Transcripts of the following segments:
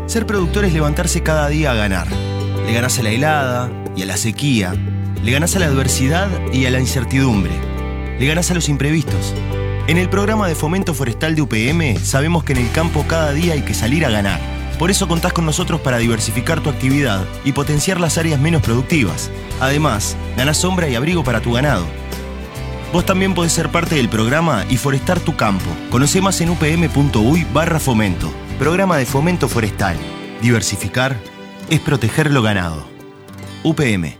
Ser productor es levantarse cada día a ganar. Le ganás a la helada y a la sequía. Le ganás a la adversidad y a la incertidumbre. Le ganás a los imprevistos. En el programa de fomento forestal de UPM sabemos que en el campo cada día hay que salir a ganar. Por eso contás con nosotros para diversificar tu actividad y potenciar las áreas menos productivas. Además, ganás sombra y abrigo para tu ganado. Vos también podés ser parte del programa y forestar tu campo. Conocé más en upm.uy/fomento. Programa de fomento forestal. Diversificar es proteger lo ganado. UPM.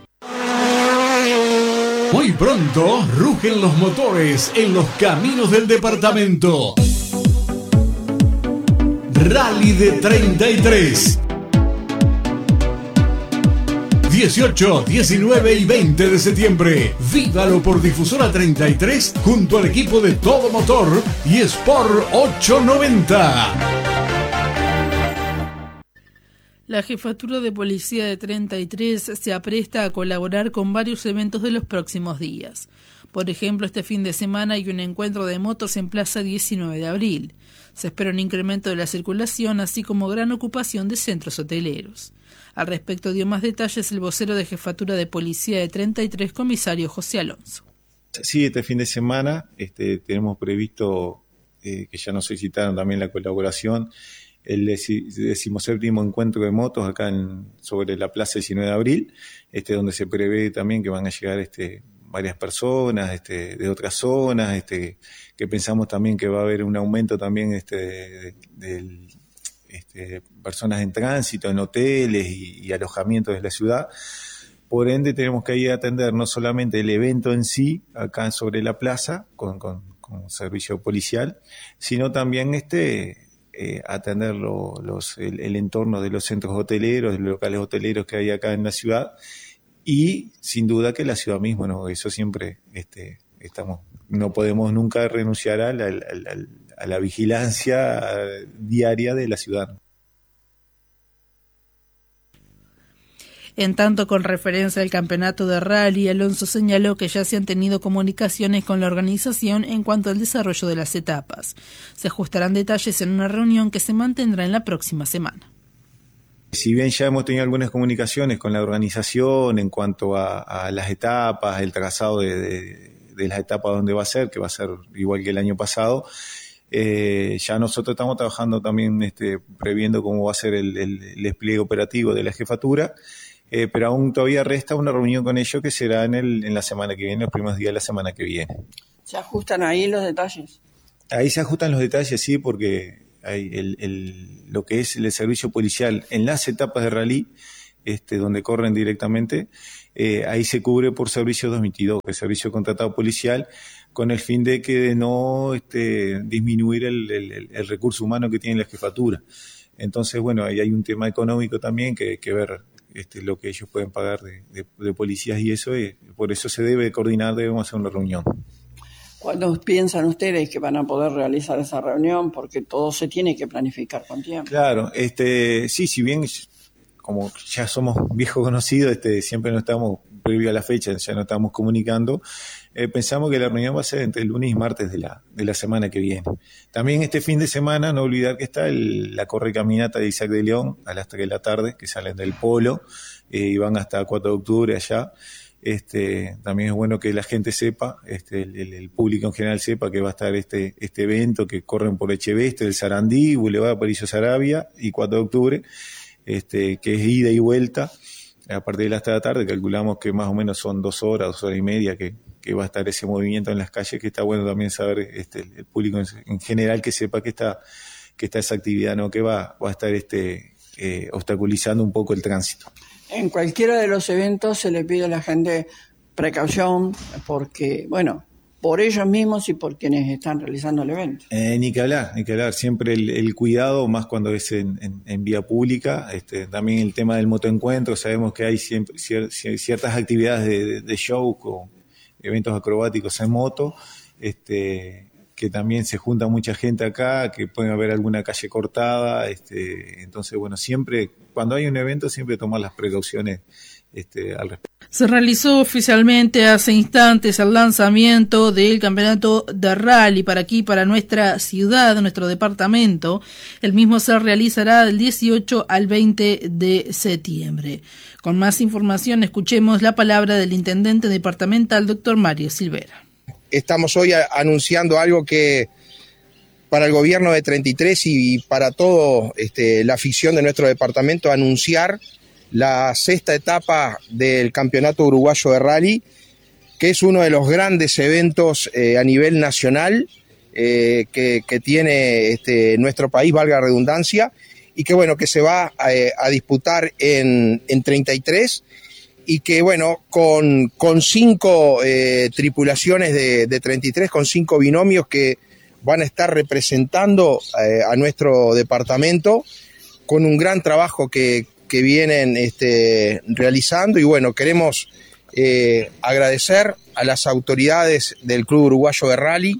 Muy pronto rugen los motores en los caminos del departamento. Rally de 33. 18, 19 y 20 de septiembre. Vívalo por Difusora 33 junto al equipo de Todo Motor y Sport 890. La Jefatura de Policía de 33 se apresta a colaborar con varios eventos de los próximos días. Por ejemplo, este fin de semana hay un encuentro de motos en Plaza 19 de Abril. Se espera un incremento de la circulación, así como gran ocupación de centros hoteleros. Al respecto dio más detalles el vocero de Jefatura de Policía de 33, comisario José Alonso. Sí, este fin de semana tenemos previsto, que ya nos solicitaron también la colaboración, el 17º encuentro de motos acá sobre la Plaza 19 de Abril, donde se prevé también que van a llegar varias personas de otras zonas, que pensamos también que va a haber un aumento también de personas en tránsito, en hoteles y alojamientos de la ciudad. Por ende tenemos que ir a atender no solamente el evento en sí, acá sobre la plaza, con servicio policial, sino también atender el entorno de los centros hoteleros, de los locales hoteleros que hay acá en la ciudad, y sin duda que la ciudad misma, ¿no? Eso siempre no podemos nunca renunciar a la vigilancia diaria de la ciudad. En tanto, con referencia al campeonato de rally, Alonso señaló que ya se han tenido comunicaciones con la organización en cuanto al desarrollo de las etapas. Se ajustarán detalles en una reunión que se mantendrá en la próxima semana. Si bien ya hemos tenido algunas comunicaciones con la organización en cuanto a las etapas, el trazado de las etapas donde va a ser, que va a ser igual que el año pasado, ya nosotros estamos trabajando también previendo cómo va a ser el despliegue operativo de la jefatura, pero aún todavía resta una reunión con ellos que será en la semana que viene, los primeros días de la semana que viene. ¿Se ajustan ahí los detalles? Ahí se ajustan los detalles, sí, porque hay lo que es el servicio policial en las etapas de rally, donde corren directamente, ahí se cubre por servicio 222, que es servicio contratado policial, con el fin de que no disminuir el recurso humano que tiene la jefatura. Entonces, bueno, ahí hay un tema económico también que ver lo que ellos pueden pagar de policías y eso, por eso se debe coordinar, debemos hacer una reunión. ¿Cuándo piensan ustedes que van a poder realizar esa reunión? Porque todo se tiene que planificar con tiempo. Claro, sí, si bien como ya somos viejos conocidos, siempre nos estamos, previo a la fecha, ya nos estamos comunicando, pensamos que la reunión va a ser entre el lunes y martes de la semana que viene. También este fin de semana, no olvidar que está la correcaminata de Isaac de León a las 3 de la tarde, que salen del Polo y van hasta 4 de octubre allá. También es bueno que la gente sepa, el público en general sepa que va a estar este evento que corren por Echeveste, el Sarandí, Boulevard Aparicio Saravia y 4 de octubre, que es ida y vuelta. A partir de las 3 de la tarde calculamos que más o menos son 2 horas y media que va a estar ese movimiento en las calles, que está bueno también saber el público en general que sepa que está esa actividad, ¿no? Que va a estar obstaculizando un poco el tránsito. En cualquiera de los eventos se le pide a la gente precaución porque, bueno, por ellos mismos y por quienes están realizando el evento. Ni que hablar. Siempre el cuidado, más cuando es en vía pública. También el tema del motoencuentro. Sabemos que hay siempre ciertas actividades de show con eventos acrobáticos en moto, que también se junta mucha gente acá, que puede haber alguna calle cortada. Entonces, bueno, siempre, cuando hay un evento, siempre tomar las precauciones al respecto. Se realizó oficialmente hace instantes el lanzamiento del campeonato de rally para aquí, para nuestra ciudad, nuestro departamento. El mismo se realizará del 18 al 20 de septiembre. Con más información, escuchemos la palabra del intendente departamental, doctor Mario Silvera. Estamos hoy anunciando algo que para el gobierno de 33 y para todo la afición de nuestro departamento, anunciar la 6ª etapa del Campeonato Uruguayo de Rally, que es uno de los grandes eventos a nivel nacional que tiene nuestro país, valga la redundancia, y que bueno, que se va a disputar en 33, y que bueno, con 5 tripulaciones de 33, con 5 binomios que van a estar representando a nuestro departamento, con un gran trabajo que vienen realizando. Y bueno, queremos agradecer a las autoridades del Club Uruguayo de Rally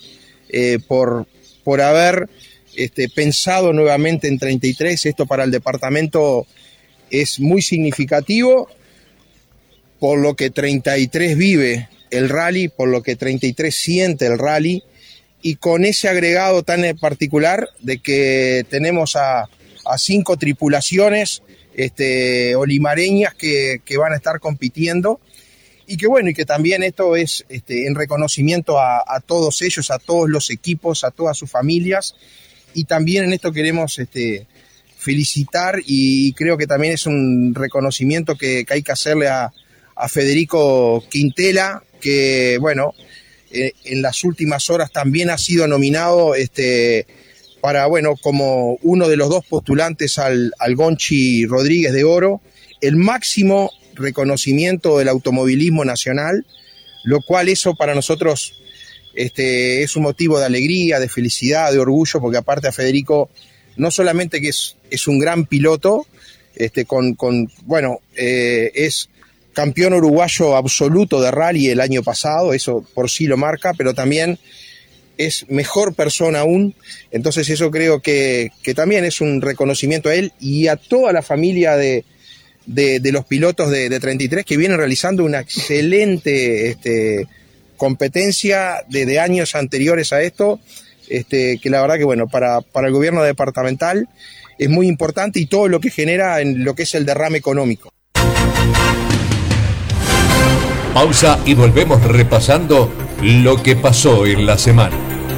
por haber pensado nuevamente en 33. Esto para el departamento es muy significativo, por lo que 33 vive el rally, por lo que 33 siente el rally, y con ese agregado tan particular de que tenemos a 5 tripulaciones olimareñas que van a estar compitiendo, y que bueno, y que también esto es en reconocimiento a todos ellos, a todos los equipos, a todas sus familias, y también en esto queremos felicitar, y creo que también es un reconocimiento que hay que hacerle a Federico Quintela, que bueno, en las últimas horas también ha sido nominado para, bueno, como uno de los 2 postulantes al Gonchi Rodríguez de Oro, el máximo reconocimiento del automovilismo nacional, lo cual eso para nosotros es un motivo de alegría, de felicidad, de orgullo, porque aparte a Federico no solamente que es un gran piloto, es campeón uruguayo absoluto de rally el año pasado, eso por sí lo marca, pero también es mejor persona aún. Entonces eso creo que también es un reconocimiento a él y a toda la familia de los pilotos de 33, que vienen realizando una excelente competencia desde años anteriores a esto, que la verdad que bueno, para el gobierno departamental es muy importante, y todo lo que genera en lo que es el derrame económico. Pausa y volvemos repasando lo que pasó en la semana.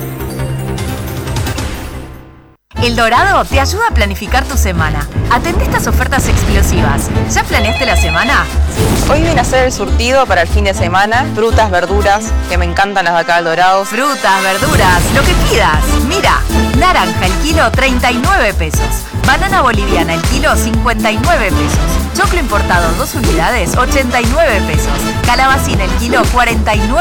El Dorado te ayuda a planificar tu semana. Atende estas ofertas explosivas. ¿Ya planeaste la semana? Hoy vine a hacer el surtido para el fin de semana. Frutas, verduras, que me encantan las de acá del Dorado. Frutas, verduras, lo que pidas. Mira, naranja el kilo 39 pesos. Banana boliviana el kilo 59 pesos. Choclo importado 2 unidades 89 pesos. Calabacín el kilo 49